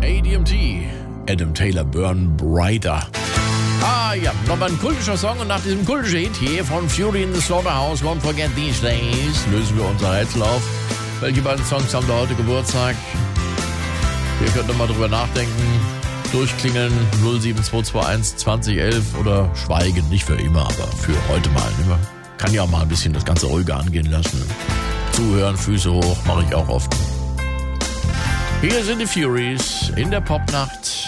ADMT. Adam Taylor, Burn Brighter. Ah ja, nochmal ein kultischer Song und nach diesem kultischen Hit hier von Fury in the Slaughterhouse, Won't Forget These Days, lösen wir unser Rätsel auf. Welche beiden Songs haben da heute Geburtstag? Ihr könnt nochmal drüber nachdenken. Durchklingeln 07221 2011 oder schweigen, nicht für immer, aber für heute mal. Man kann ja auch mal ein bisschen das Ganze ruhiger angehen lassen. Zuhören, Füße hoch, mache ich auch oft. Hier sind die Furies in der Popnacht.